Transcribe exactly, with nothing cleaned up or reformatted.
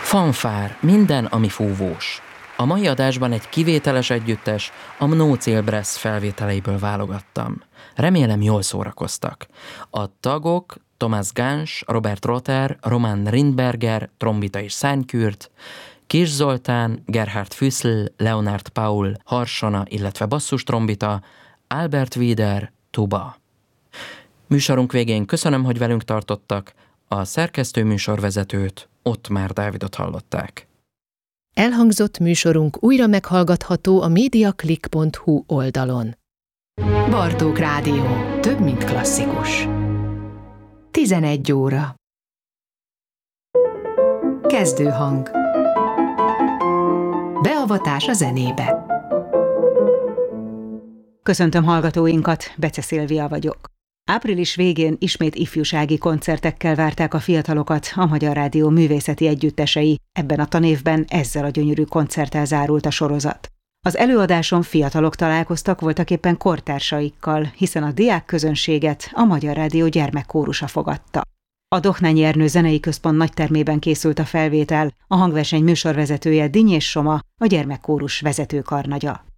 Fanfár, minden, ami fúvós. A mai adásban egy kivételes együttes, a Mnocél Brass felvételeiből válogattam. Remélem jól szórakoztak. A tagok Thomas Gans, Robert Rother, Roman Rindberger, trombita és szánykürt, Kis Zoltán, Gerhard Füssl, Leonard Paul, harsona, illetve basszus trombita, Albert Wider, tuba. Műsorunk végén köszönöm, hogy velünk tartottak, a szerkesztő műsorvezetőt, Ottmár Dávidot hallották. Elhangzott műsorunk újra meghallgatható a mediaclick pont hu oldalon. Bartók Rádió. Több, mint klasszikus. tizenegy óra. Kezdőhang. Beavatás a zenébe. Köszöntöm hallgatóinkat, Bece Szilvia vagyok. Április végén ismét ifjúsági koncertekkel várták a fiatalokat a Magyar Rádió művészeti együttesei, ebben a tanévben ezzel a gyönyörű koncerttel zárult a sorozat. Az előadáson fiatalok találkoztak voltaképpen kortársaikkal, hiszen a diák közönséget a Magyar Rádió gyermekkórusa fogadta. A Dohnányi Ernő Zenei Központ nagytermében készült a felvétel, a hangverseny műsorvezetője Dinyés Soma, a gyermekkórus vezetőkarnagya.